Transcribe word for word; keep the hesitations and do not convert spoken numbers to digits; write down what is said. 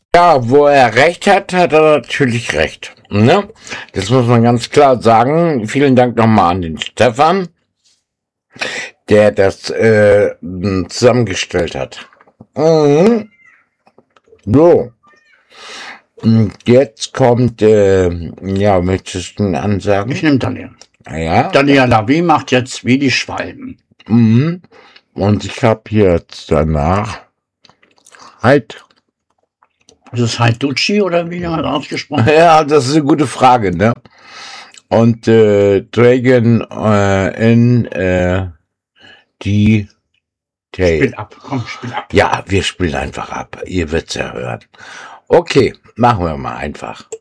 Ja, wo er recht hat, hat er natürlich recht. Ne? Das muss man ganz klar sagen. Vielen Dank nochmal an den Stefan, der das äh, zusammengestellt hat. Mhm. So. Und jetzt kommt, äh, ja, möchtest du ansagen? Ich nehme Daniel. Ja. Daniel Lavie macht jetzt wie die Schwalben. Mhm. Und ich habe jetzt danach halt. Ist es Haiducci oder wie hat ausgesprochen? Ja, das ist eine gute Frage, ne? Und äh, Dragon äh, in äh, die Tail. Spiel ab, komm, spiel ab. Ja, wir spielen einfach ab. Ihr wird's ja hören. Okay, machen wir mal einfach.